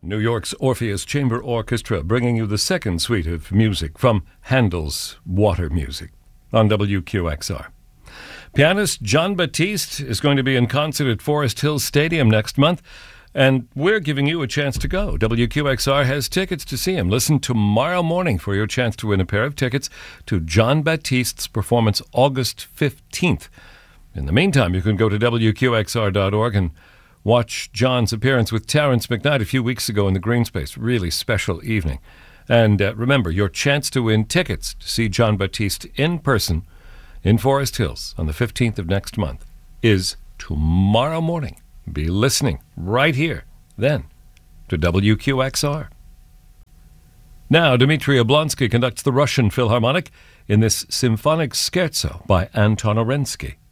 New York's Orpheus Chamber Orchestra bringing you the second suite of music from Handel's Water Music on WQXR. Pianist Jon Batiste is going to be in concert at Forest Hills Stadium next month, and we're giving you a chance to go. WQXR has tickets to see him. Listen tomorrow morning for your chance to win a pair of tickets to Jon Batiste's performance August 15th. In the meantime, you can go to WQXR.org and watch John's appearance with Terrence McKnight a few weeks ago in the Green Space. Really special evening. And remember, your chance to win tickets to see Jon Batiste in person in Forest Hills on the 15th of next month is tomorrow morning. Be listening right here, then, to WQXR. Now, Dmitri Oblonsky conducts the Russian Philharmonic in this symphonic scherzo by Anton Orensky.